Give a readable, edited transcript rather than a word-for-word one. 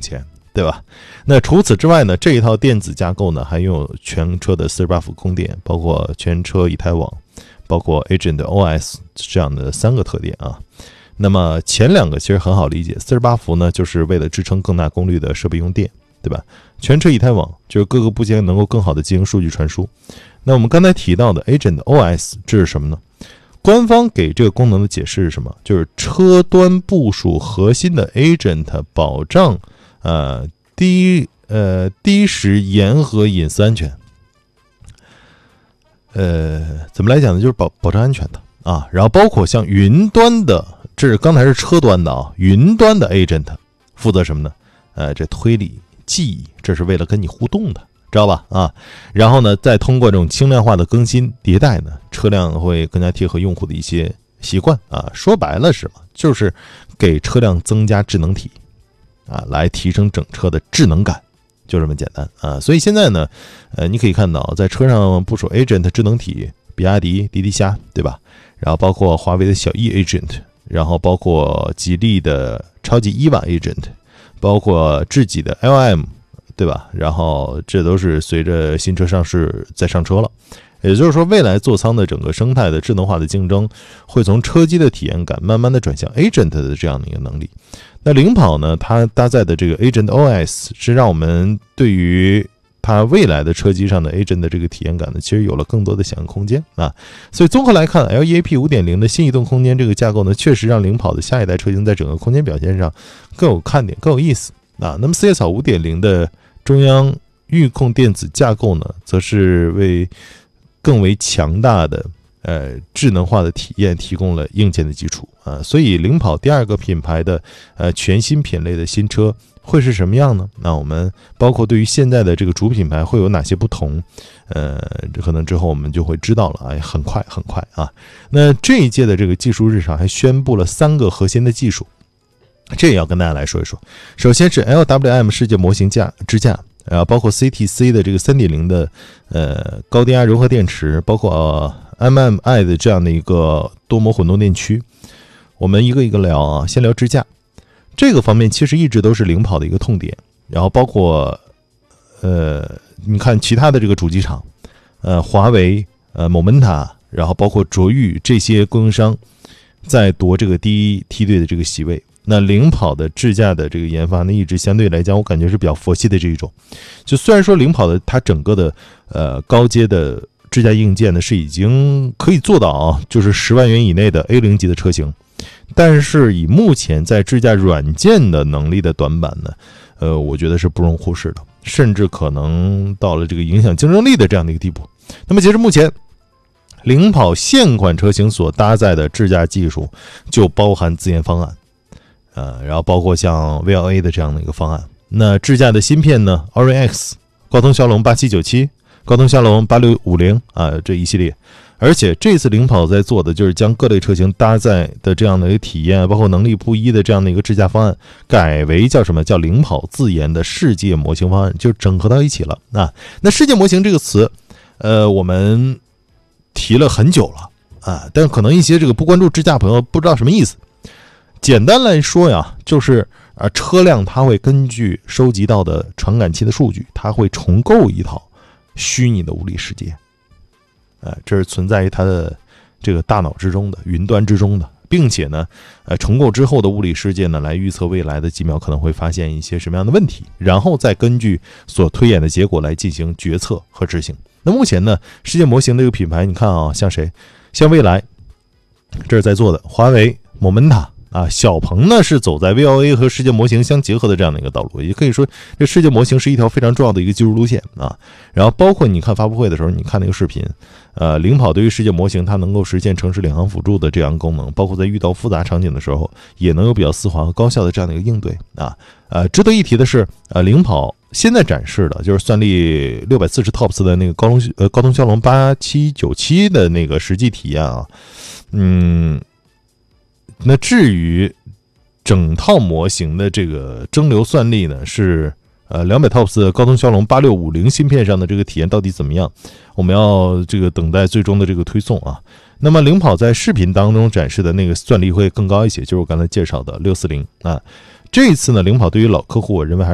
钱，对吧？那除此之外呢，这一套电子架构呢，还拥有全车的48伏供电，包括全车一体网，包括 Agent OS 这样的3个特点啊。那么前2个其实很好理解，48伏呢，就是为了支撑更大功率的设备用电，对吧？全车一体网就是各个部件能够更好的进行数据传输。那我们刚才提到的 Agent OS 这是什么呢？官方给这个功能的解释是什么？就是车端部署核心的 Agent， 保障第一时严和隐私安全。怎么来讲呢？就是保障安全的啊。然后包括像云端的，这是刚才是车端的啊，云端的 Agent 负责什么呢？这推理记忆，这是为了跟你互动的，知道吧？啊，然后呢，再通过这种轻量化的更新迭代呢，车辆会更加贴合用户的一些习惯啊。说白了是什么？就是给车辆增加智能体啊，来提升整车的智能感，就这么简单啊。所以现在呢，你可以看到在车上部署 Agent 智能体，比亚迪滴滴虾，对吧？然后包括华为的小E Agent， 然后包括吉利的超级伊娃 Agent， 包括智己的 LM， 对吧？然后这都是随着新车上市再上车了。也就是说，未来座舱的整个生态的智能化的竞争，会从车机的体验感慢慢的转向 Agent 的这样的一个能力。那领跑呢，它搭载的这个 Agent OS 是让我们对于它未来的车机上的 Agent 的这个体验感呢，其实有了更多的想象空间啊。所以综合来看 ，LEAP 5.0 的新移动空间这个架构呢，确实让领跑的下一代车型在整个空间表现上更有看点，更有意思啊。那么四叶草 5.0 的中央预控电子架构呢，则是为更为强大的智能化的体验提供了硬件的基础啊。所以领跑第2个品牌的全新品类的新车会是什么样呢？那我们包括对于现在的这个主品牌会有哪些不同？可能之后我们就会知道了啊，很快啊。那这一届的这个技术日常还宣布了3个核心的技术，这也要跟大家来说一说。首先是 LWM 世界模型支架。包括 CTC 的这个 3.0 的高电压柔和电池，包括MMI 的这样的一个多模混动电驱。我们一个一个聊啊，先聊支架。这个方面其实一直都是领跑的一个痛点。然后包括你看其他的这个主机厂，华为、Momenta， 然后包括卓越这些供应商在夺这个第一梯队的这个席位。那领跑的支架的这个研发呢，一直相对来讲，我感觉是比较佛系的这一种。就虽然说领跑的它整个的高阶的支架硬件呢是已经可以做到啊，就是10万元以内的 A0 级的车型，但是以目前在支架软件的能力的短板呢，我觉得是不容忽视的，甚至可能到了这个影响竞争力的这样的一个地步。那么截至目前，领跑现款车型所搭载的支架技术就包含自研方案。然后包括像 VLA 的这样的一个方案。那支架的芯片呢 ，Orin X、高通骁龙8797、高通骁龙8650啊这一系列。而且这次领跑在做的就是将各类车型搭载的这样的一个体验，包括能力不一的这样的一个支架方案，改为叫什么叫领跑自研的世界模型方案，就整合到一起了啊。那世界模型这个词，我们提了很久了啊，但可能一些这个不关注支架朋友不知道什么意思。简单来说呀，就是车辆它会根据收集到的传感器的数据，它会重构一套虚拟的物理世界，这是存在于它的这个大脑之中的云端之中的，并且呢，重构之后的物理世界呢，来预测未来的几秒可能会发现一些什么样的问题，然后再根据所推演的结果来进行决策和执行。那目前呢，世界模型这个品牌，你看啊，像谁？像蔚来，这是在做的，华为、Momenta。小鹏呢是走在 VLA 和世界模型相结合的这样的一个道路，也可以说这世界模型是一条非常重要的一个技术路线啊。然后包括你看发布会的时候，你看那个视频，领跑对于世界模型它能够实现城市领航辅助的这样功能，包括在遇到复杂场景的时候，也能有比较丝滑和高效的这样的一个应对啊。值得一提的是，领跑现在展示的就是算力640 TOPS 的那个高通骁龙8797的那个实际体验啊，那至于整套模型的这个蒸馏算力呢，是200 TOPS 的高通骁龙8650芯片上的这个体验到底怎么样？我们要这个等待最终的这个推送啊。那么领跑在视频当中展示的那个算力会更高一些，就是我刚才介绍的640啊。这一次呢，领跑对于老客户，我认为还